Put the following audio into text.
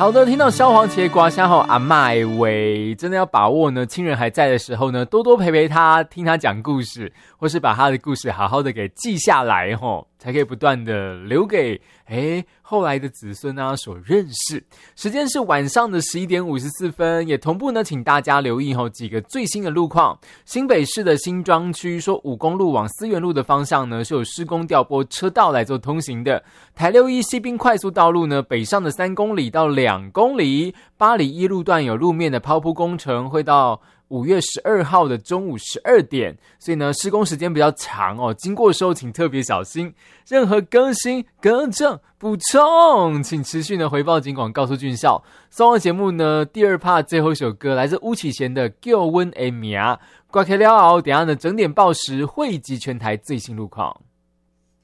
好的，听到萧煌奇的刮虾后，阿嬷喂，真的要把握呢，亲人还在的时候呢，多多陪陪他，听他讲故事，或是把他的故事好好的给记下来吼，才可以不断的留给后来的子孙啊所认识。时间是晚上的11点54分，也同步呢，请大家留意几个最新的路况。新北市的新庄区说5公路往思源路的方向呢，是有施工调拨车道来做通行的。台6E西滨快速道路呢，北上的3公里到2公里，巴黎一路段有路面的抛铺工程，会到5月12号的中午12点，所以呢，施工时间比较长哦，经过的时候请特别小心。任何更新、更正、补充，请持续呢回报警广告诉俊孝。送完节目呢，第2 part 最后一首歌来自巫启贤的《叫阮的名》，挂开了后，等一下呢整点报时汇集全台最新路况。